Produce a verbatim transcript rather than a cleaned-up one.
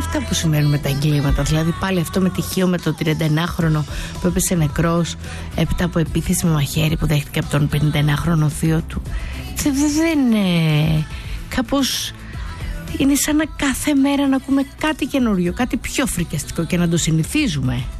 αυτά που συμβαίνουν με τα εγκλήματα. Δηλαδή πάλι αυτό με τυχείο με το τριανταενάχρονο που έπεσε νεκρός έπειτα από επίθεση με μαχαίρι που δέχτηκε από τον πενηνταενάχρονο θείο του. Δεν είναι κάπως... Είναι σαν να κάθε μέρα να ακούμε κάτι καινούριο, κάτι πιο φρικιαστικό και να το συνηθίζουμε.